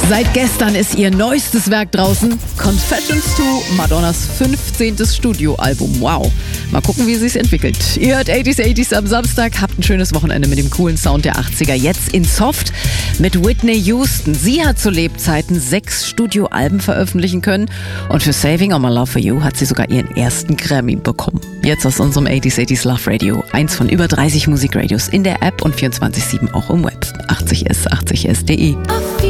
Seit gestern ist ihr neuestes Werk draußen. Confessions to Madonnas 15. Studioalbum. Wow. Mal gucken, wie sie es entwickelt. Ihr hört 80s am Samstag. Habt ein schönes Wochenende mit dem coolen Sound der 80er. Jetzt in Soft mit Whitney Houston. Sie hat zu Lebzeiten 6 Studioalben veröffentlichen können. Und für Saving All My Love For You hat sie sogar ihren ersten Grammy bekommen. Jetzt aus unserem 80s Love Radio. Eins von über 30 Musikradios in der App und 24/7 auch im Web. 80s, 80s.de.